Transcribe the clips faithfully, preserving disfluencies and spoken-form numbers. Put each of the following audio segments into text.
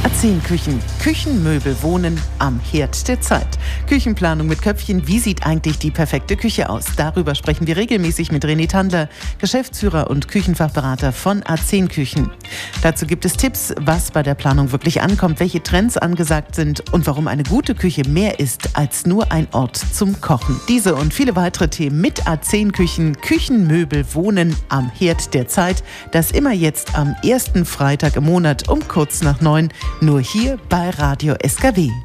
A zehn Küchen. Küchenmöbel wohnen am Herd der Zeit. Küchenplanung mit Köpfchen. Wie sieht eigentlich die perfekte Küche aus? Darüber sprechen wir regelmäßig mit René Tandler, Geschäftsführer und Küchenfachberater von A zehn Küchen. Dazu gibt es Tipps, was bei der Planung wirklich ankommt, welche Trends angesagt sind und warum eine gute Küche mehr ist als nur ein Ort zum Kochen. Diese und viele weitere Themen mit A zehn Küchen. Küchenmöbel wohnen am Herd der Zeit. Das immer jetzt am ersten Freitag im Monat um kurz nach neun. Nur hier bei Radio S K W.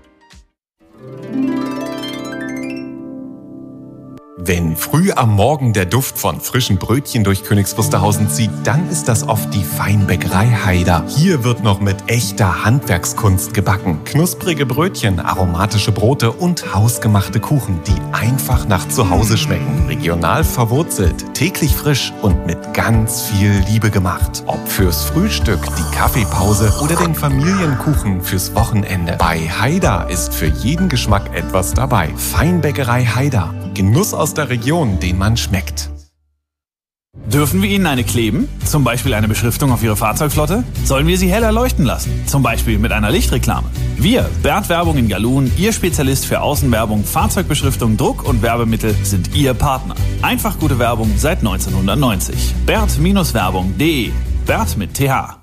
Wenn früh am Morgen der Duft von frischen Brötchen durch Königs Wusterhausen zieht, dann ist das oft die Feinbäckerei Haider. Hier wird noch mit echter Handwerkskunst gebacken. Knusprige Brötchen, aromatische Brote und hausgemachte Kuchen, die einfach nach zu Hause schmecken. Regional verwurzelt, täglich frisch und mit ganz viel Liebe gemacht. Ob fürs Frühstück, die Kaffeepause oder den Familienkuchen fürs Wochenende. Bei Haider ist für jeden Geschmack etwas dabei. Feinbäckerei Haider. Genuss aus der Region, den man schmeckt. Dürfen wir Ihnen eine kleben? Zum Beispiel eine Beschriftung auf Ihre Fahrzeugflotte? Sollen wir sie heller leuchten lassen? Zum Beispiel mit einer Lichtreklame? Wir, Bert Werbung in Galun, Ihr Spezialist für Außenwerbung, Fahrzeugbeschriftung, Druck und Werbemittel, sind Ihr Partner. Einfach gute Werbung seit neunzehnhundertneunzig. Bert Werbung punkt de. Bert mit T H.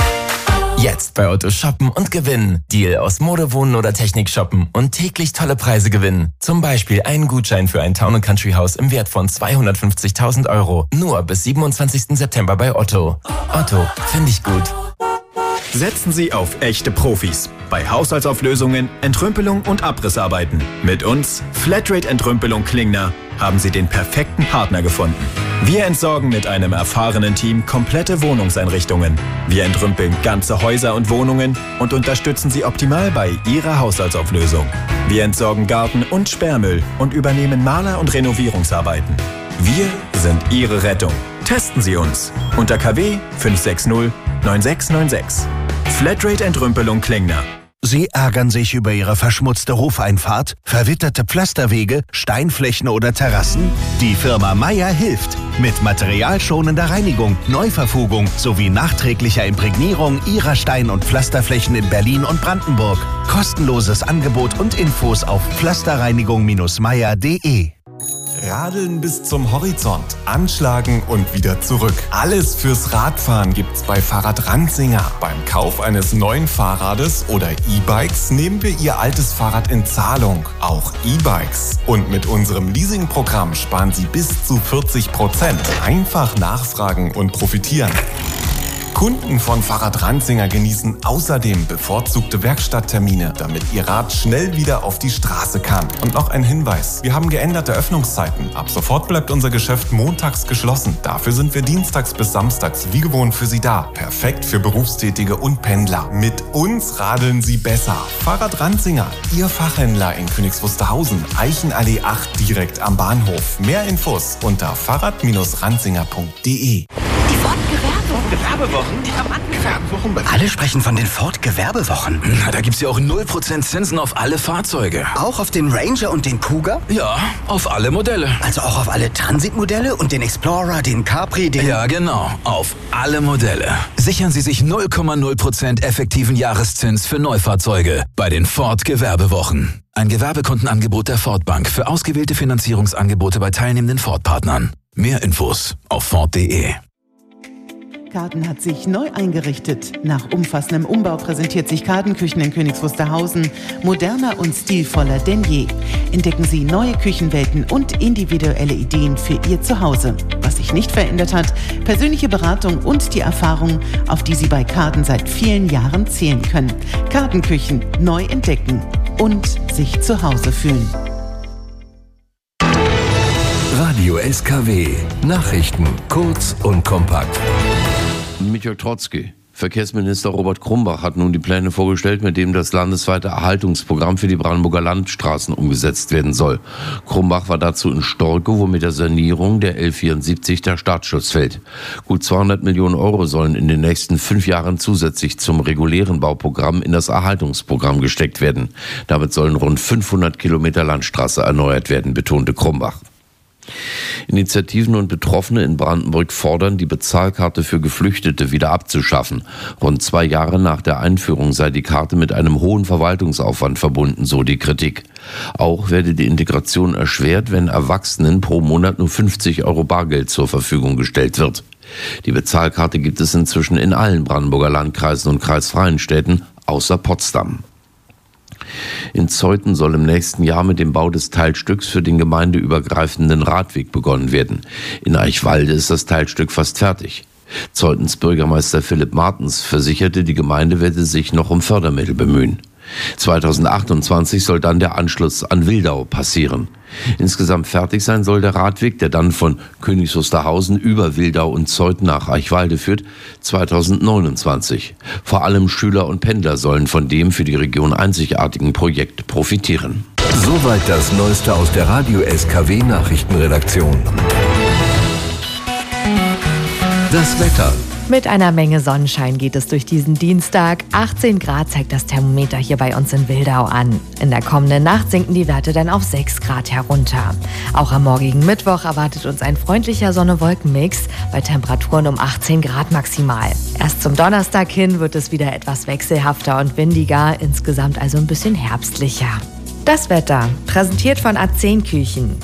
Jetzt bei Otto shoppen und gewinnen. Deal aus Mode, Wohnen oder Technik shoppen und täglich tolle Preise gewinnen. Zum Beispiel einen Gutschein für ein Town und Country Haus im Wert von zweihundertfünfzigtausend Euro. Nur bis siebenundzwanzigsten September bei Otto. Otto, finde ich gut. Setzen Sie auf echte Profis. Bei Haushaltsauflösungen, Entrümpelung und Abrissarbeiten. Mit uns, Flatrate Entrümpelung Klingner, haben Sie den perfekten Partner gefunden. Wir entsorgen mit einem erfahrenen Team komplette Wohnungseinrichtungen. Wir entrümpeln ganze Häuser und Wohnungen und unterstützen Sie optimal bei Ihrer Haushaltsauflösung. Wir entsorgen Garten- und Sperrmüll und übernehmen Maler- und Renovierungsarbeiten. Wir sind Ihre Rettung. Testen Sie uns unter K W fünf sechs null neun sechs neun sechs. Flatrate Entrümpelung Klingner. Sie ärgern sich über Ihre verschmutzte Hofeinfahrt, verwitterte Pflasterwege, Steinflächen oder Terrassen? Die Firma Meier hilft. Mit materialschonender Reinigung, Neuverfugung sowie nachträglicher Imprägnierung Ihrer Stein- und Pflasterflächen in Berlin und Brandenburg. Kostenloses Angebot und Infos auf pflasterreinigung Bindestrich meier punkt de. Radeln bis zum Horizont, anschlagen und wieder zurück. Alles fürs Radfahren gibt's bei Fahrrad Ranzinger. Beim Kauf eines neuen Fahrrades oder E-Bikes nehmen wir Ihr altes Fahrrad in Zahlung. Auch E-Bikes. Und mit unserem Leasingprogramm sparen Sie bis zu vierzig Prozent. Einfach nachfragen und profitieren. Kunden von Fahrrad Ranzinger genießen außerdem bevorzugte Werkstatttermine, damit ihr Rad schnell wieder auf die Straße kann. Und noch ein Hinweis: Wir haben geänderte Öffnungszeiten. Ab sofort bleibt unser Geschäft montags geschlossen. Dafür sind wir dienstags bis samstags wie gewohnt für Sie da. Perfekt für Berufstätige und Pendler. Mit uns radeln Sie besser. Fahrrad Ranzinger, Ihr Fachhändler in Königs Wusterhausen, Eichenallee acht direkt am Bahnhof. Mehr Infos unter fahrrad ranzinger punkt de. Die Ford-Gewerbewochen. Gewerbewochen? Die Gewerbewochen? Alle sprechen von den Ford-Gewerbewochen. Na, da gibt's ja auch null Prozent Zinsen auf alle Fahrzeuge. Auch auf den Ranger und den Kuga? Ja, auf alle Modelle. Also auch auf alle Transit-Modelle und den Explorer, den Capri, den... Ja, genau. Auf alle Modelle. Sichern Sie sich null Komma null Prozent effektiven Jahreszins für Neufahrzeuge bei den Ford-Gewerbewochen. Ein Gewerbekundenangebot der Ford Bank für ausgewählte Finanzierungsangebote bei teilnehmenden Ford-Partnern. Mehr Infos auf ford punkt de. Karten hat sich neu eingerichtet. Nach umfassendem Umbau präsentiert sich Kartenküchen in Königs Wusterhausen moderner und stilvoller denn je. Entdecken Sie neue Küchenwelten und individuelle Ideen für Ihr Zuhause. Was sich nicht verändert hat, persönliche Beratung und die Erfahrung, auf die Sie bei Karten seit vielen Jahren zählen können. Kartenküchen neu entdecken und sich zu Hause fühlen. Radio S K W. Nachrichten kurz und kompakt. Mit Jörg Trotzki. Verkehrsminister Robert Krumbach hat nun die Pläne vorgestellt, mit denen das landesweite Erhaltungsprogramm für die Brandenburger Landstraßen umgesetzt werden soll. Krumbach war dazu in Storke, wo mit der Sanierung der L vierundsiebzig der Startschuss fällt. Gut zweihundert Millionen Euro sollen in den nächsten fünf Jahren zusätzlich zum regulären Bauprogramm in das Erhaltungsprogramm gesteckt werden. Damit sollen rund fünfhundert Kilometer Landstraße erneuert werden, betonte Krumbach. Initiativen und Betroffene in Brandenburg fordern, die Bezahlkarte für Geflüchtete wieder abzuschaffen. Rund zwei Jahre nach der Einführung sei die Karte mit einem hohen Verwaltungsaufwand verbunden, so die Kritik. Auch werde die Integration erschwert, wenn Erwachsenen pro Monat nur fünfzig Euro Bargeld zur Verfügung gestellt wird. Die Bezahlkarte gibt es inzwischen in allen Brandenburger Landkreisen und kreisfreien Städten, außer Potsdam. In Zeuthen soll im nächsten Jahr mit dem Bau des Teilstücks für den gemeindeübergreifenden Radweg begonnen werden. In Eichwalde ist das Teilstück fast fertig. Zeuthens Bürgermeister Philipp Martens versicherte, die Gemeinde werde sich noch um Fördermittel bemühen. zweitausendachtundzwanzig soll dann der Anschluss an Wildau passieren. Insgesamt fertig sein soll der Radweg, der dann von Königs Wusterhausen über Wildau und Zeuthen nach Eichwalde führt, zweitausendneunundzwanzig. Vor allem Schüler und Pendler sollen von dem für die Region einzigartigen Projekt profitieren. Soweit das Neueste aus der Radio S K W Nachrichtenredaktion. Das Wetter. Mit einer Menge Sonnenschein geht es durch diesen Dienstag. achtzehn Grad zeigt das Thermometer hier bei uns in Wildau an. In der kommenden Nacht sinken die Werte dann auf sechs Grad herunter. Auch am morgigen Mittwoch erwartet uns ein freundlicher Sonne-Wolken-Mix bei Temperaturen um achtzehn Grad maximal. Erst zum Donnerstag hin wird es wieder etwas wechselhafter und windiger, insgesamt also ein bisschen herbstlicher. Das Wetter, präsentiert von A zehn Küchen.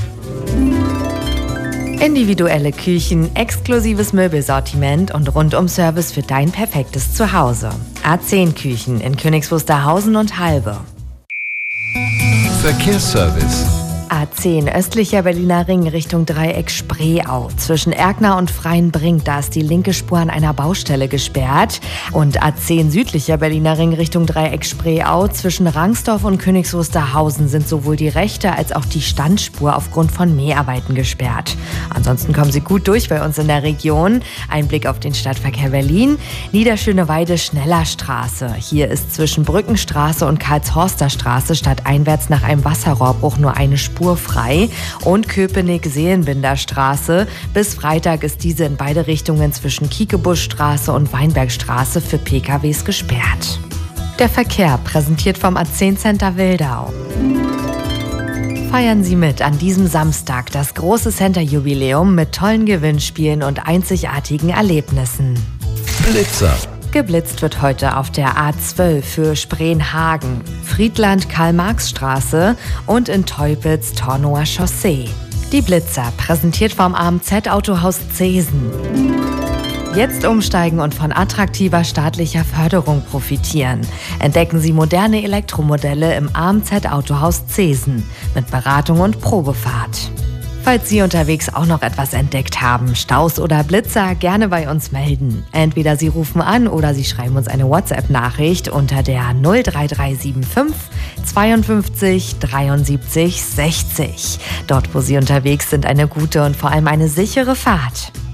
Individuelle Küchen, exklusives Möbelsortiment und Rundum-Service für dein perfektes Zuhause. A zehn Küchen in Königs Wusterhausen und Halbe. Verkehrsservice. A zehn östlicher Berliner Ring Richtung Dreieck Spreeau. Zwischen Erkner und Freienbrink, da ist die linke Spur an einer Baustelle gesperrt. Und A zehn südlicher Berliner Ring Richtung Dreieck Spreeau. Zwischen Rangsdorf und Königs Wusterhausen sind sowohl die rechte als auch die Standspur aufgrund von Mäharbeiten gesperrt. Ansonsten kommen Sie gut durch bei uns in der Region. Ein Blick auf den Stadtverkehr Berlin. Niederschöneweide Schnellerstraße. Hier ist zwischen Brückenstraße und Karlshorster Straße stadteinwärts nach einem Wasserrohrbruch nur eine Spur frei. Und Köpenick-Seelenbinderstraße. Bis Freitag ist diese in beide Richtungen zwischen Kiekebuschstraße und Weinbergstraße für P K Ws gesperrt. Der Verkehr, präsentiert vom A zehn Center Wildau. Feiern Sie mit an diesem Samstag das große Center-Jubiläum mit tollen Gewinnspielen und einzigartigen Erlebnissen. Blitzer. Geblitzt wird heute auf der A zwölf für Spreenhagen, Friedland-Karl-Marx-Straße und in Teupitz Tornower Chaussee. Die Blitzer, präsentiert vom A M Z-Autohaus Zesen. Jetzt umsteigen und von attraktiver staatlicher Förderung profitieren. Entdecken Sie moderne Elektromodelle im A M Z-Autohaus Zesen mit Beratung und Probefahrt. Falls Sie unterwegs auch noch etwas entdeckt haben, Staus oder Blitzer, gerne bei uns melden. Entweder Sie rufen an oder Sie schreiben uns eine WhatsApp-Nachricht unter der null drei drei sieben fünf zweiundfünfzig dreiundsiebzig sechzig. Dort, wo Sie unterwegs sind, eine gute und vor allem eine sichere Fahrt.